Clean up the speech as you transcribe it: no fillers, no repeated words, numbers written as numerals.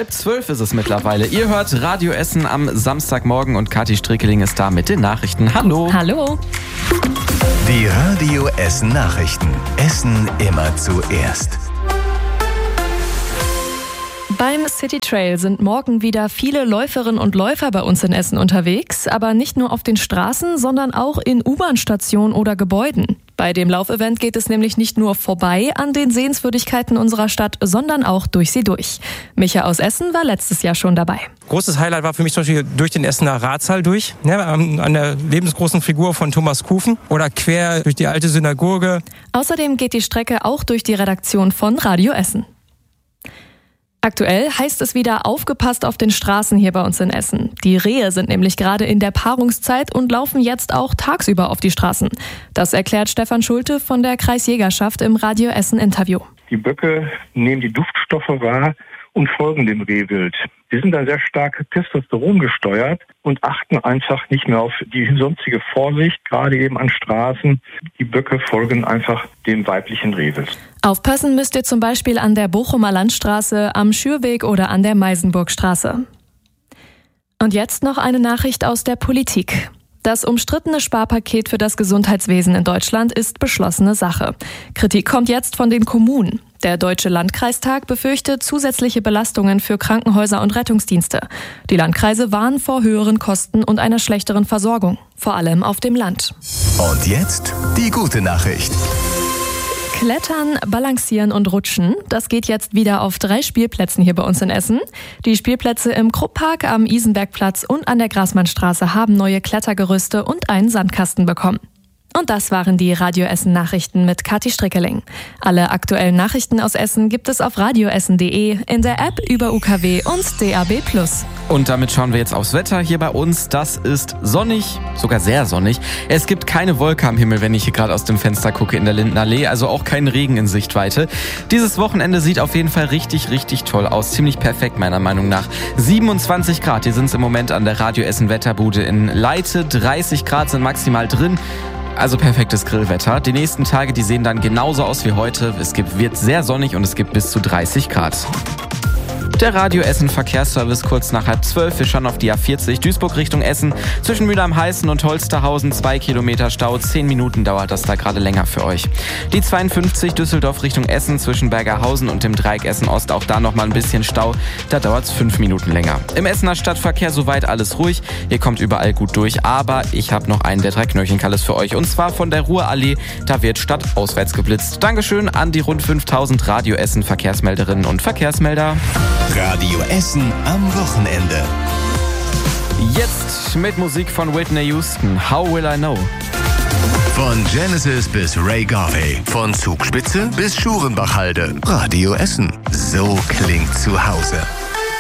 11:30 ist es mittlerweile. Ihr hört Radio Essen am Samstagmorgen und Kathi Strickeling ist da mit den Nachrichten. Hallo. Hallo. Die Radio Essen Nachrichten. Essen immer zuerst. Beim City Trail sind morgen wieder viele Läuferinnen und Läufer bei uns in Essen unterwegs, aber nicht nur auf den Straßen, sondern auch in U-Bahn-Stationen oder Gebäuden. Bei dem Laufevent geht es nämlich nicht nur vorbei an den Sehenswürdigkeiten unserer Stadt, sondern auch durch sie durch. Micha aus Essen war letztes Jahr schon dabei. Großes Highlight war für mich zum Beispiel durch den Essener Ratssaal durch, an der lebensgroßen Figur von Thomas Kufen oder quer durch die alte Synagoge. Außerdem geht die Strecke auch durch die Redaktion von Radio Essen. Aktuell heißt es wieder aufgepasst auf den Straßen hier bei uns in Essen. Die Rehe sind nämlich gerade in der Paarungszeit und laufen jetzt auch tagsüber auf die Straßen. Das erklärt Stefan Schulte von der Kreisjägerschaft im Radio Essen Interview. Die Böcke nehmen die Duftstoffe wahr und folgen dem Rehwild. Sie sind dann sehr stark Testosteron gesteuert und achten einfach nicht mehr auf die sonstige Vorsicht, gerade eben an Straßen. Die Böcke folgen einfach dem weiblichen Rehwild. Aufpassen müsst ihr zum Beispiel an der Bochumer Landstraße, am Schürweg oder an der Meisenburgstraße. Und jetzt noch eine Nachricht aus der Politik. Das umstrittene Sparpaket für das Gesundheitswesen in Deutschland ist beschlossene Sache. Kritik kommt jetzt von den Kommunen. Der Deutsche Landkreistag befürchtet zusätzliche Belastungen für Krankenhäuser und Rettungsdienste. Die Landkreise warnen vor höheren Kosten und einer schlechteren Versorgung, vor allem auf dem Land. Und jetzt die gute Nachricht. Klettern, Balancieren und Rutschen, das geht jetzt wieder auf 3 Spielplätzen hier bei uns in Essen. Die Spielplätze im Krupppark, am Isenbergplatz und an der Grasmannstraße haben neue Klettergerüste und einen Sandkasten bekommen. Und das waren die Radio Essen Nachrichten mit Kathi Strickeling. Alle aktuellen Nachrichten aus Essen gibt es auf radioessen.de, in der App über UKW und DAB+. Und damit schauen wir jetzt aufs Wetter hier bei uns. Das ist sonnig, sogar sehr sonnig. Es gibt keine Wolke am Himmel, wenn ich hier gerade aus dem Fenster gucke in der Lindenallee, also auch keinen Regen in Sichtweite. Dieses Wochenende sieht auf jeden Fall richtig, richtig toll aus. Ziemlich perfekt meiner Meinung nach. 27 Grad, hier sind es im Moment an der Radio Essen Wetterbude in Leite. 30 Grad sind maximal drin. Also perfektes Grillwetter. Die nächsten Tage, die sehen dann genauso aus wie heute. Wird sehr sonnig und es gibt bis zu 30 Grad. Der Radio Essen Verkehrsservice kurz nach 11:30. Wir schauen auf die A40 Duisburg Richtung Essen. Zwischen Mülheim-Heißen und Holsterhausen 2 Kilometer Stau. 10 Minuten dauert das da gerade länger für euch. Die 52 Düsseldorf Richtung Essen zwischen Bergerhausen und dem Dreieck Essen Ost. Auch da nochmal ein bisschen Stau. Da dauert es 5 Minuten länger. Im Essener Stadtverkehr soweit alles ruhig. Ihr kommt überall gut durch. Aber ich habe noch einen der 3 Knöllchenkalles für euch. Und zwar von der Ruhrallee. Da wird stadtauswärts geblitzt. Dankeschön an die rund 5000 Radio Essen Verkehrsmelderinnen und Verkehrsmelder. Radio Essen am Wochenende. Jetzt mit Musik von Whitney Houston. How Will I Know? Von Genesis bis Ray Garvey. Von Zugspitze bis Schurenbachhalde. Radio Essen. So klingt zu Hause.